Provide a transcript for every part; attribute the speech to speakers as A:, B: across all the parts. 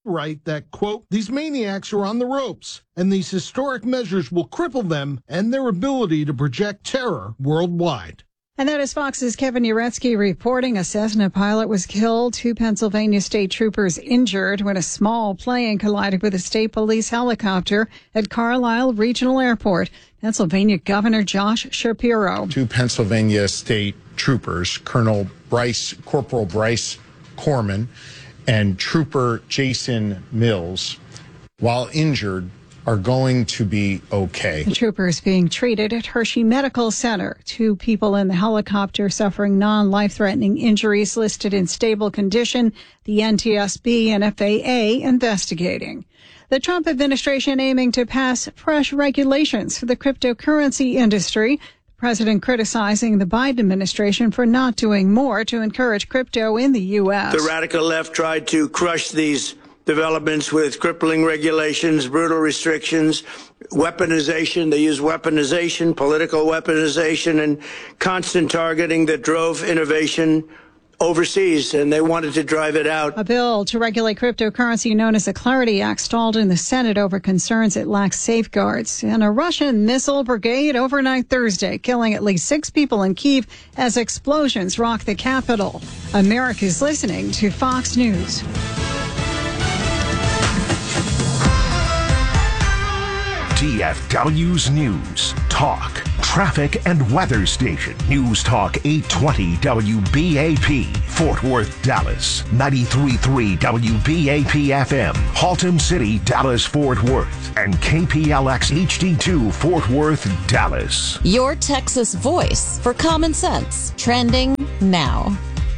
A: write that, quote, these maniacs are on the ropes, and these historic measures will cripple them and their ability to project terror worldwide.
B: And that is Fox's Kevin Uretsky reporting. A Cessna pilot was killed, 2 Pennsylvania state troopers injured when a small plane collided with a state police helicopter at Carlisle Regional Airport. Pennsylvania Governor Josh Shapiro.
C: 2 Pennsylvania state troopers, Corporal Bryce Corman and Trooper Jason Mills, while injured, are going to be okay.
B: The troopers being treated at Hershey Medical Center. 2 people in the helicopter suffering non-life-threatening injuries listed in stable condition. The NTSB and FAA investigating. The Trump administration aiming to pass fresh regulations for the cryptocurrency industry. The president criticizing the Biden administration for not doing more to encourage crypto in the U.S.
D: The radical left tried to crush these developments with crippling regulations, brutal restrictions, weaponization. They use weaponization, political weaponization, and constant targeting that drove innovation overseas, and they wanted to drive it out.
B: A bill to regulate cryptocurrency known as the Clarity Act stalled in the Senate over concerns it lacks safeguards. And a Russian missile brigade overnight Thursday, killing at least 6 people in Kyiv as explosions rock the capital. America's listening to Fox News.
E: DFW's News, Talk, Traffic, and Weather Station. News Talk 820 WBAP, Fort Worth, Dallas. 93.3 WBAP FM, Haltom City, Dallas, Fort Worth. And KPLX HD2, Fort Worth, Dallas.
F: Your Texas voice for common sense. Trending now.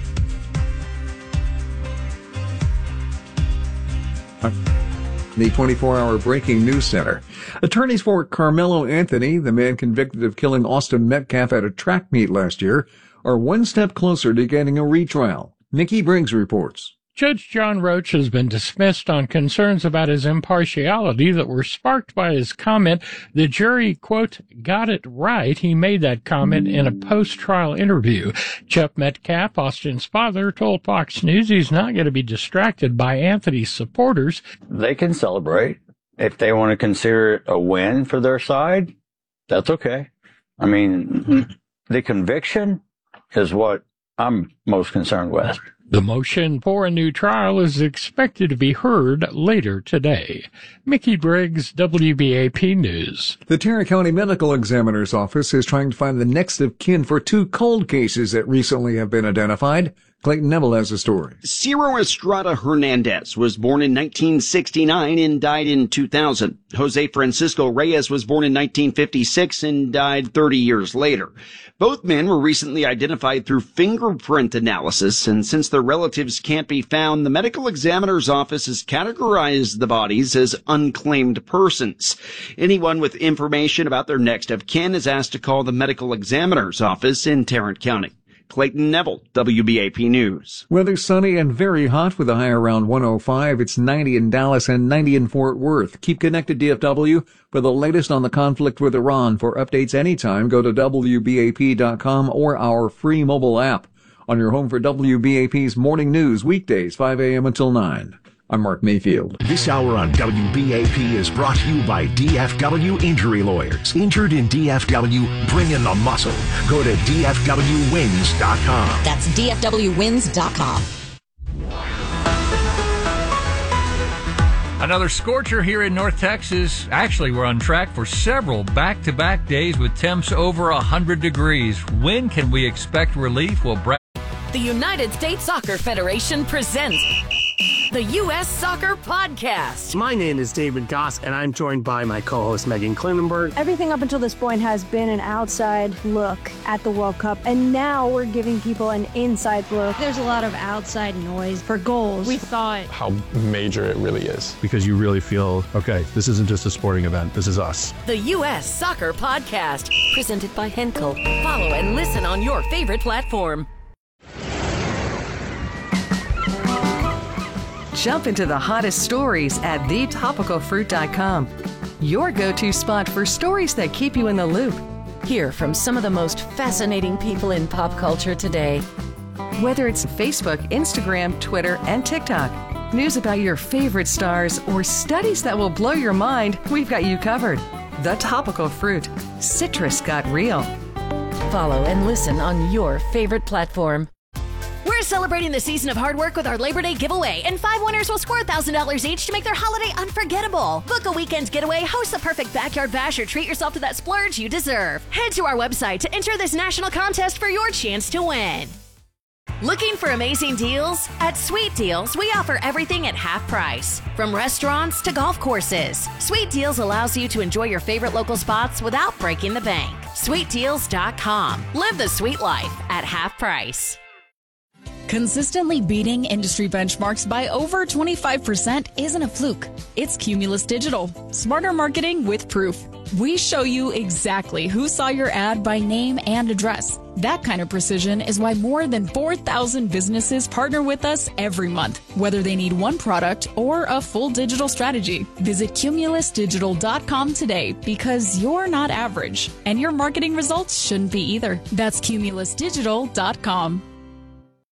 G: The 24-hour breaking news center. Attorneys for Carmelo Anthony, the man convicted of killing Austin Metcalf at a track meet last year, are one step closer to getting a retrial. Nikki Briggs reports.
H: Judge John Roach has been dismissed on concerns about his impartiality that were sparked by his comment. The jury, quote, got it right. He made that comment in a post-trial interview. Chuck Metcalf, Austin's father, told Fox News he's not going to be distracted by Anthony's supporters.
I: They can celebrate. If they want to consider it a win for their side, that's okay. I mean, the conviction is what I'm most concerned with.
H: The motion for a new trial is expected to be heard later today. Mickey Briggs, WBAP News.
G: The Tarrant County Medical Examiner's Office is trying to find the next of kin for 2 cold cases that recently have been identified. Clayton Neville has a story.
J: Ciro Estrada Hernandez was born in 1969 and died in 2000. Jose Francisco Reyes was born in 1956 and died 30 years later. Both men were recently identified through fingerprint analysis, and since their relatives can't be found, the medical examiner's office has categorized the bodies as unclaimed persons. Anyone with information about their next of kin is asked to call the medical examiner's office in Tarrant County. Clayton Neville, WBAP News.
G: Weather sunny and very hot with a high around 105. It's 90 in Dallas and 90 in Fort Worth. Keep connected, DFW, for the latest on the conflict with Iran. For updates anytime, go to WBAP.com or our free mobile app. On your home for WBAP's morning news, weekdays, 5 a.m. until 9. I'm Mark Mayfield.
E: This hour on WBAP is brought to you by DFW Injury Lawyers. Injured in DFW, bring in the muscle. Go to DFWwins.com.
F: That's DFWwins.com.
K: Another scorcher here in North Texas. Actually, we're on track for several back-to-back days with temps over 100 degrees. When can we expect relief? Well,
L: the United States Soccer Federation presents the U.S. Soccer Podcast.
M: My name is David Goss, and I'm joined by my co-host Megan Klinenberg.
N: Everything up until this point has been an outside look at the World Cup, and now we're giving people an inside look.
O: There's a lot of outside noise for goals.
P: We thought how major it really is.
Q: Because you really feel, okay, this isn't just a sporting event, this is us.
L: The U.S. Soccer Podcast, presented by Henkel. Follow and listen on your favorite platform.
R: Jump into the hottest stories at thetopicalfruit.com. Your go-to spot for stories that keep you in the loop.
L: Hear from some of the most fascinating people in pop culture today.
R: Whether it's Facebook, Instagram, Twitter, and TikTok, News about your favorite stars, or studies that will blow your mind, we've got you covered. The Topical Fruit. Citrus got real.
L: Follow and listen on your favorite platform. We're celebrating the season of hard work with our Labor Day giveaway, and 5 winners will score $1,000 each to make their holiday unforgettable. Book a weekend getaway, host the perfect backyard bash, or treat yourself to that splurge you deserve. Head to our website to enter this national contest for your chance to win. Looking for amazing deals? At Sweet Deals, we offer everything at half price, from restaurants to golf courses. Sweet Deals allows you to enjoy your favorite local spots without breaking the bank. SweetDeals.com. Live the sweet life at half price.
S: Consistently beating industry benchmarks by over 25% isn't a fluke. It's Cumulus Digital. Smarter marketing with proof. We show you exactly who saw your ad by name and address. That kind of precision is why more than 4,000 businesses partner with us every month, whether they need one product or a full digital strategy. Visit cumulusdigital.com today, because you're not average, and your marketing results shouldn't be either. That's cumulusdigital.com.